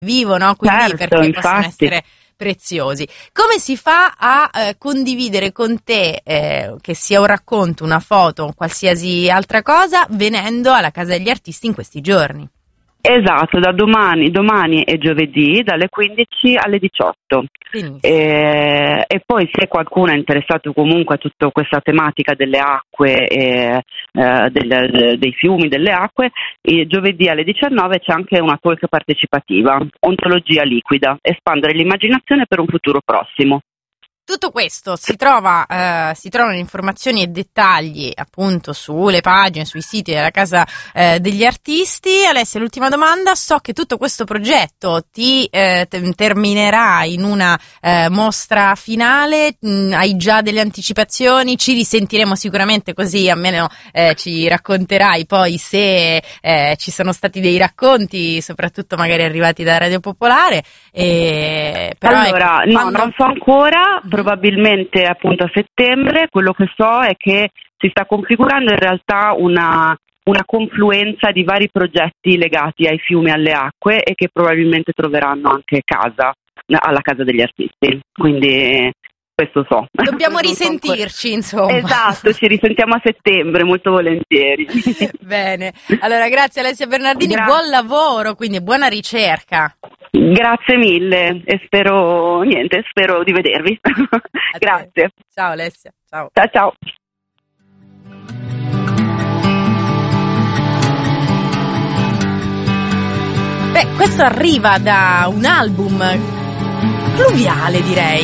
vivo, no? Quindi certo, perché infatti. possono essere preziosi. Come si fa a condividere con te, che sia un racconto, una foto o qualsiasi altra cosa, venendo alla Casa degli Artisti in questi giorni? Esatto, da domani e giovedì dalle 15 alle 18. E poi se qualcuno è interessato comunque a tutta questa tematica delle acque, dei fiumi, delle acque, giovedì alle 19 c'è anche una talk partecipativa, ontologia liquida, espandere l'immaginazione per un futuro prossimo. Tutto questo si trovano informazioni e dettagli appunto sulle pagine, sui siti della Casa degli Artisti. Alessia, l'ultima domanda: so che tutto questo progetto ti terminerà in una mostra finale, hai già delle anticipazioni? Ci risentiremo sicuramente, così almeno ci racconterai poi se ci sono stati dei racconti, soprattutto magari arrivati da Radio Popolare. Però allora, no, non so ancora. Probabilmente appunto a settembre. Quello che so è che si sta configurando in realtà una confluenza di vari progetti legati ai fiumi e alle acque, e che probabilmente troveranno anche casa alla Casa degli Artisti, quindi questo so. Dobbiamo risentirci, insomma. Esatto, ci risentiamo a settembre, molto volentieri. Bene, allora grazie Alessia Bernardini, buon lavoro, quindi buona ricerca. Grazie mille e spero di vedervi. Grazie. Ciao Alessia. Ciao. Ciao. Beh, questo arriva da un album fluviale, direi.